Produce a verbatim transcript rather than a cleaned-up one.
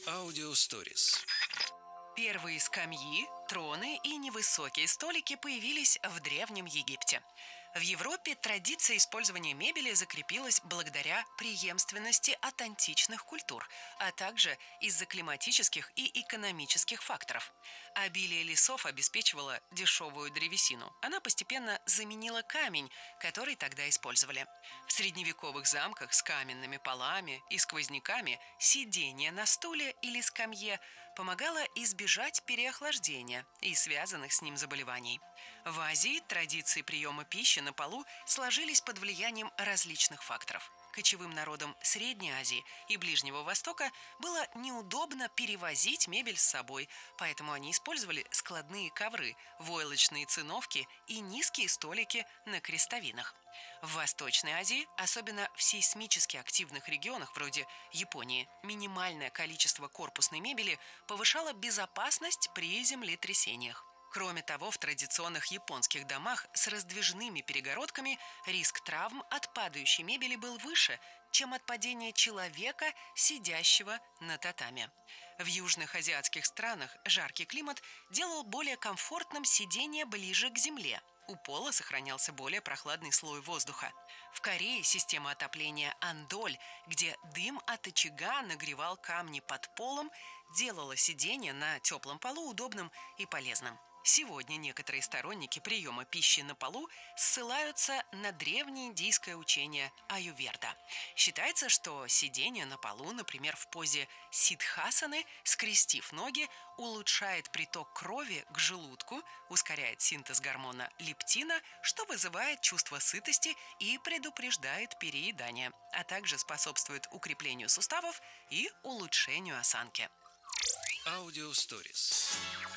Аудиосторис. Первые скамьи, троны и невысокие столики появились в Древнем Египте. В Европе традиция использования мебели закрепилась благодаря преемственности от античных культур, а также из-за климатических и экономических факторов. Обилие лесов обеспечивало дешевую древесину. Она постепенно заменила камень, который тогда использовали. В средневековых замках с каменными полами и сквозняками сидение на стуле или скамье помогало избежать переохлаждения и связанных с ним заболеваний. В Азии традиции приема пищи на полу сложились под влиянием различных факторов. Кочевым народам Средней Азии и Ближнего Востока было неудобно перевозить мебель с собой, поэтому они использовали складные ковры, войлочные циновки и низкие столики на крестовинах. В Восточной Азии, особенно в сейсмически активных регионах вроде Японии, минимальное количество корпусной мебели повышало безопасность при землетрясениях. Кроме того, в традиционных японских домах с раздвижными перегородками риск травм от падающей мебели был выше, чем от падения человека, сидящего на татами. В южных азиатских странах жаркий климат делал более комфортным сидение ближе к земле. У пола сохранялся более прохладный слой воздуха. В Корее система отопления Андоль, где дым от очага нагревал камни под полом, делала сидение на теплом полу удобным и полезным. Сегодня некоторые сторонники приема пищи на полу ссылаются на древнеиндийское учение аюрведа. Считается, что сидение на полу, например, в позе сиддхасаны, скрестив ноги, улучшает приток крови к желудку, ускоряет синтез гормона лептина, что вызывает чувство сытости и предупреждает переедание, а также способствует укреплению суставов и улучшению осанки. Аудиосторис.